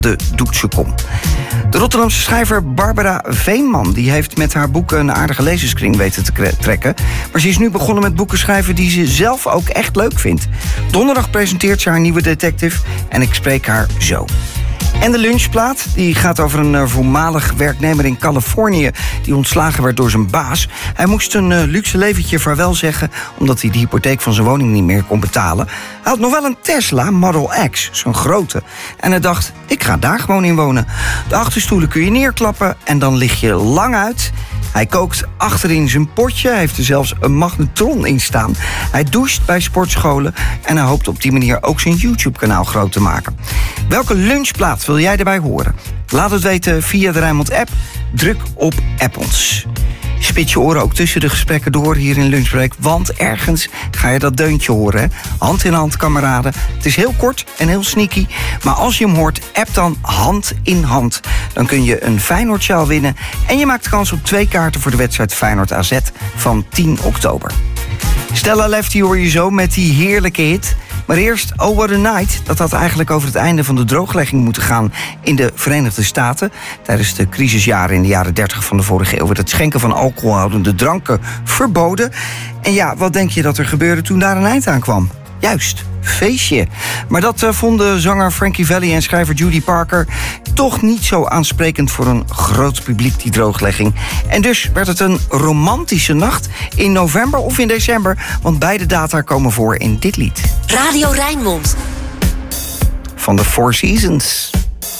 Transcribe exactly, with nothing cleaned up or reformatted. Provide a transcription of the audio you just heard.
de Doekse Kom. De Rotterdamse schrijver Barbara Veenman die heeft met haar boeken een aardige lezerskring weten te kre- trekken. Maar ze is nu begonnen met boeken schrijven die ze zelf ook echt leuk vindt. Donderdag presenteert ze haar nieuwe detective en ik spreek haar zo. En de lunchplaat die gaat over een uh, voormalig werknemer in Californië die ontslagen werd door zijn baas. Hij moest een uh, luxe leventje vaarwel zeggen omdat hij de hypotheek van zijn woning niet meer kon betalen. Hij had nog wel een Tesla Model X, zo'n grote. En hij dacht, ik ga daar gewoon in wonen. De achterstoelen kun je neerklappen en dan lig je lang uit. Hij kookt achterin zijn potje, hij heeft er zelfs een magnetron in staan. Hij doucht bij sportscholen en hij hoopt op die manier ook zijn YouTube-kanaal groot te maken. Welke lunchplaat wil jij erbij horen? Laat het weten via de Rijnmond-app. Druk op App ons. Spits je oren ook tussen de gesprekken door hier in Lunchbreak, want ergens ga je dat deuntje horen. Hè? Hand in hand, kameraden. Het is heel kort en heel sneaky, maar als je hem hoort, app dan hand in hand. Dan kun je een Feyenoord-sjaal winnen en je maakt kans op twee kaarten voor de wedstrijd Feyenoord-A Z van tien oktober. Stella Lefty hoor je zo met die heerlijke hit. Maar eerst Oh What a Night. Dat had eigenlijk over het einde van de drooglegging moeten gaan in de Verenigde Staten. Tijdens de crisisjaren in de jaren dertig van de vorige eeuw werd het schenken van alcoholhoudende dranken verboden. En ja, wat denk je dat er gebeurde toen daar een eind aan kwam? Juist, feestje. Maar dat uh, vonden zanger Frankie Valli en schrijver Judy Parker toch niet zo aansprekend voor een groot publiek, die drooglegging. En dus werd het een romantische nacht in november of in december, want beide data komen voor in dit lied. Radio Rijnmond. Van de Four Seasons.